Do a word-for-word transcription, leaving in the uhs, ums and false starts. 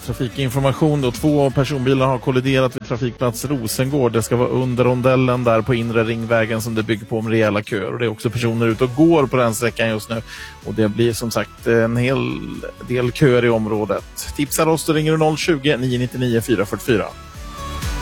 trafikinformation då. Två personbilar har kolliderat vid trafikplats Rosengård. Det ska vara under rondellen där på inre ringvägen som det bygger på med rejäla köer. Och det är också personer ute och går på den sträckan just nu. Och det blir som sagt en hel del köer i området. Tipsar oss, då ringer du noll tjugo, nio nio nio, fyra fyra fyra.